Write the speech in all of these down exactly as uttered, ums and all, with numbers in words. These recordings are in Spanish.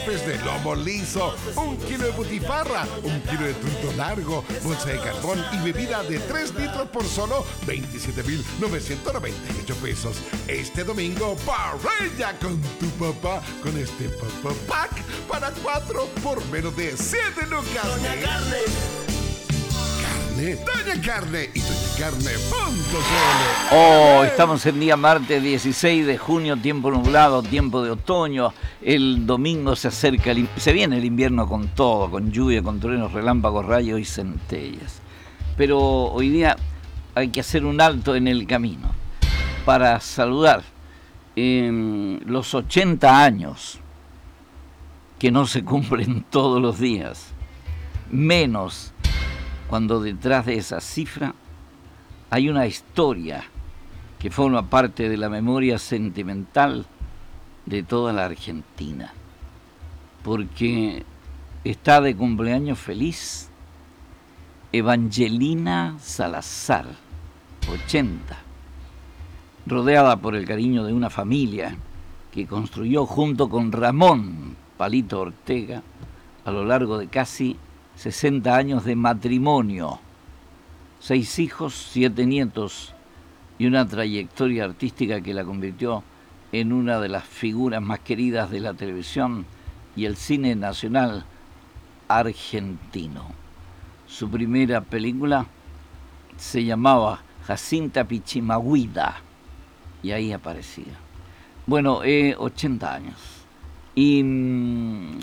de lomo liso, un kilo de butifarra, un kilo de trunto largo, bolsa de carbón y bebida de tres litros por solo veintisiete mil novecientos noventa y ocho pesos. Este domingo, parrilla con tu papá, con este Papá Pack para cuatro por menos de siete lucas. Doña Carne. Carne, Doña Carne y doña carne punto c l. Oh, estamos en día martes dieciséis de junio, tiempo nublado, tiempo de otoño. El domingo se acerca, el, se viene el invierno con todo, con lluvia, con truenos, relámpagos, rayos y centellas. Pero hoy día hay que hacer un alto en el camino para saludar eh, los ochenta años que no se cumplen todos los días, menos cuando detrás de esa cifra hay una historia que forma parte de la memoria sentimental de toda la Argentina, porque está de cumpleaños feliz Evangelina Salazar, ochenta, rodeada por el cariño de una familia que construyó junto con Ramón Palito Ortega a lo largo de casi sesenta años de matrimonio, seis hijos, siete nietos y una trayectoria artística que la convirtió en una de las figuras más queridas de la televisión y el cine nacional argentino. Su primera película se llamaba Jacinta Pichimahuida y ahí aparecía. Bueno, eh, ochenta años y mmm,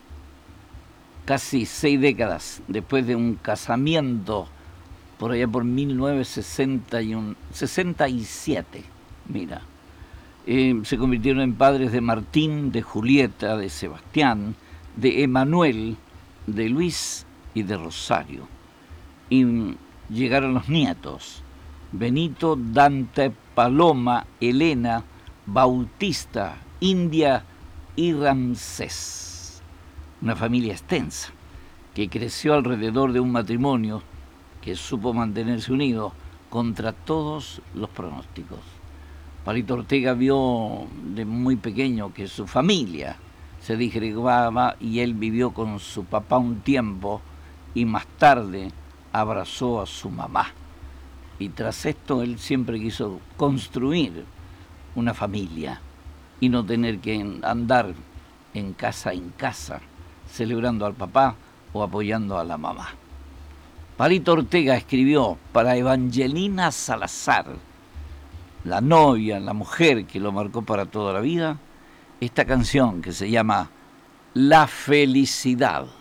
casi seis décadas después de un casamiento por allá por mil novecientos sesenta y siete, mira, eh, se convirtieron en padres de Martín, de Julieta, de Sebastián, de Emanuel, de Luis y de Rosario. Y mm, llegaron los nietos, Benito, Dante, Paloma, Elena, Bautista, India y Ramsés. Una familia extensa que creció alrededor de un matrimonio que supo mantenerse unido contra todos los pronósticos. Palito Ortega vio de muy pequeño que su familia se disgregaba y él vivió con su papá un tiempo y más tarde abrazó a su mamá. Y tras esto él siempre quiso construir una familia y no tener que andar en casa en casa celebrando al papá o apoyando a la mamá. Palito Ortega escribió para Evangelina Salazar, la novia, la mujer que lo marcó para toda la vida, esta canción que se llama La Felicidad.